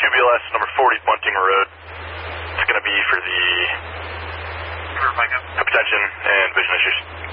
2BLS number 40 Bunting Road. It's going to be for the hypertension and vision issues.